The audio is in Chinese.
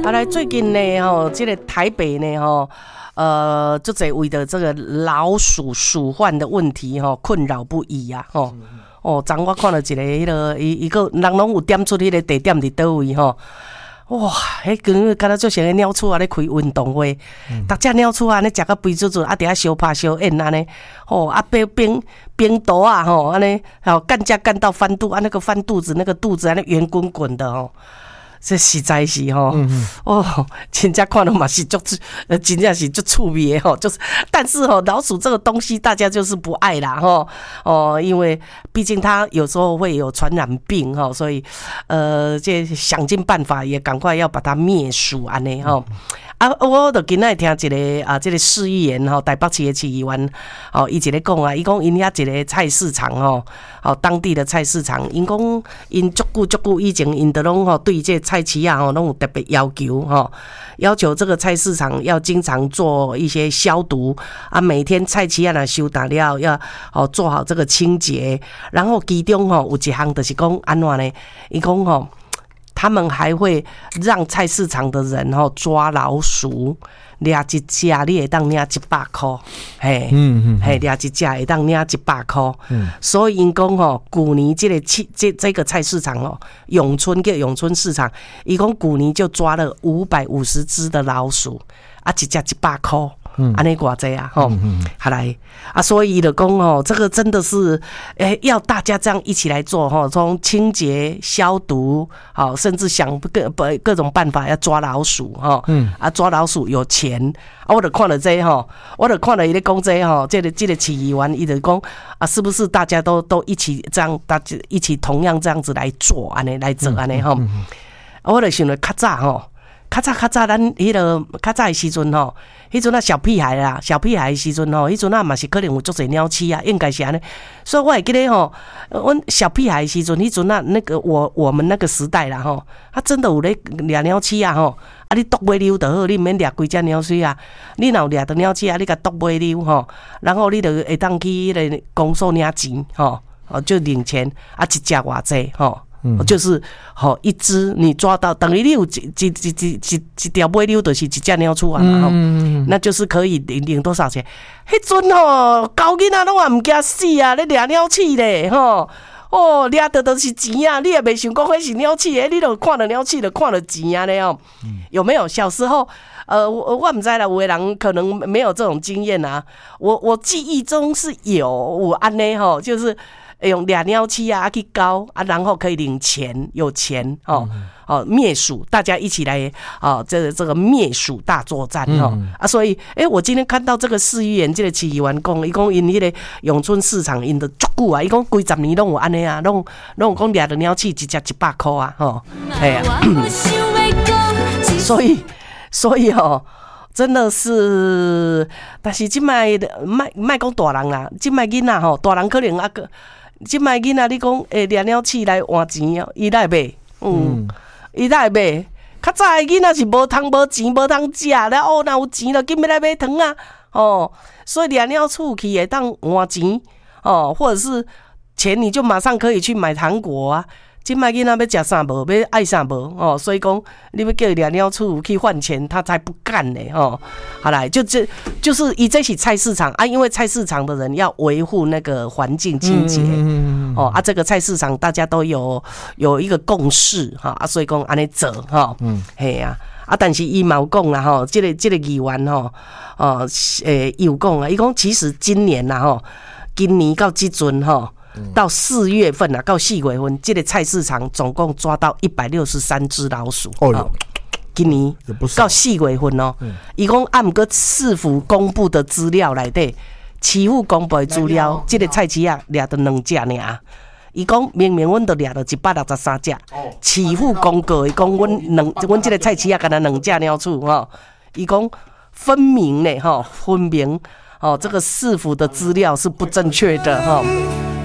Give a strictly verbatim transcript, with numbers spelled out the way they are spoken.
啊，来最近呢，吼，这个台北呢，吼，呃，就在为的这个老鼠鼠患的问题，吼，困扰不已啊，吼。哦，昨我看到一个迄个一一个人拢有点出迄个地点伫倒位吼。哇，迄跟敢若做像个鸟鼠啊咧开运动会，逐只鸟鼠啊，安尼食到肥滋滋，啊伫遐相拍相演安尼，吼啊冰冰冰毒啊吼，安尼好干架干到翻肚啊，那个翻肚子那个肚子安尼圆滚滚的吼。这实在是吼，嗯、哦，真正看到嘛是足，呃，真正是足趣味的吼，就是，但是吼，老鼠这个东西大家就是不爱啦吼，哦，因为毕竟它有时候会有传染病吼，所以，呃，这想尽办法也赶快要把它灭鼠安尼吼。啊，我就今仔听一个啊，这个市议员吼，台北市的市议员，哦，伊一个讲啊，伊讲因遐一个菜市场吼，哦，当地的菜市场，因讲因足久足久以前，因都拢吼对这菜市啊吼，拢有特别要求吼，要求这个菜市场要经常做一些消毒啊，每天菜市啊若收打了要哦做好这个清洁，然后其中吼有一项就是讲安怎呢？伊讲吼。他们还会让菜市场的人吼抓老鼠，抓一只你会当领一百块，嘿，嗯嗯，嘿，抓一只会当领一百块，嗯，所以因讲吼，去年这个这这个菜市场哦，永春叫永春市场，伊讲去年就抓了五百五十只的老鼠，啊，一只一百块。安尼偌济啊，吼，好来啊，所以就讲哦，这个真的是，诶、欸，要大家这样一起来做哈，从清洁、消毒，好，甚至想各各种办法要抓老鼠哈，嗯，啊，抓老鼠有钱啊，我就看了这哈，我就看了伊咧讲这哈，这个这个市议员伊就讲啊，是不是大家都都一起这样，大家一起同样这样子来做安尼来做安尼哈，我就想了较早吼。较早较早，咱迄个较早的时阵吼，迄阵啊小屁孩啦，小屁孩的时阵吼，迄阵啊嘛是可能有足侪鸟鼠啊，应该是安尼。所以我会记得吼，阮小屁孩的时阵，迄阵啊那个我我们那个时代啦吼，他真的有咧掠鸟鼠啊吼，啊你剁尾溜就好，你毋免掠规只鸟鼠啊，你若有掠到鸟鼠啊，你甲剁尾溜吼，然后你就会当去迄个公所领钱吼，哦就领钱啊一只偌济吼。嗯、就是好、哦、一只你抓到，等于你有一一一一一一条尾溜，就是一只鸟鼠啊嘛、嗯，那就是可以领领多少钱？迄阵吼，高囡仔拢也唔惊死啊，咧掠鸟鼠咧吼，哦掠到都是钱啊，你也袂想讲迄是鸟鼠诶，你都看到鸟鼠就看到钱啊咧哦，有没有？小时候，呃，我我唔知啦，有的人可能没有这种经验啊，我我记忆中是有我安尼吼，就是。用掠鸟鼠啊去搞啊，然后可以领钱，有钱哦、嗯、哦，灭鼠，大家一起来哦，这个这个灭鼠大作战哦、嗯、啊，所以哎、欸，我今天看到这个市议员这个市议员讲，伊讲因迄个永春市场因的足久啊，伊讲几十年拢有安尼啊，拢拢有讲掠到鸟鼠一只一百块啊，吼、哦，哎呀、啊，所以所以哦。真的是，但是即摆卖卖讲大人啦，即摆囡仔吼，大人可能啊个，即摆囡仔你讲诶，掠鸟鼠来换钱哦，伊来买，嗯，伊来买。较早诶囡仔是无通无钱无通食，了哦，若有钱就紧要来买糖啊，哦，所以掠鸟鼠去会当换钱，哦，或者是钱你就马上可以去买糖果啊。今摆囡仔要食啥无，要爱啥无哦，所以讲你要叫掠鸟鼠去换钱，他才不干呢哦。好来，就这就是以这起菜市场啊，因为菜市场的人要维护那个环境清洁、嗯、哦啊，这个菜市场大家都有有一个共识哈啊，所以讲安尼做哈，嗯，嘿呀啊，但是伊嘛有讲啦吼，这个这个议员吼哦诶，伊有讲啊，伊讲其实今年啦吼，今年到即阵吼。到四月份啊，到四月份，这个菜市场总共抓到一百六十三只老鼠。哦哟，今年到四月份哦，伊讲按个市府公布的资料来底，市府公布的资料，这个菜市啊掠到两只尔。伊讲明明阮都掠到一百六十三只，市府公告伊讲阮两，阮这个菜市啊，干那两只鸟鼠吼。伊讲分明呢吼，分明哦，这个市府的资料是不正确的哈。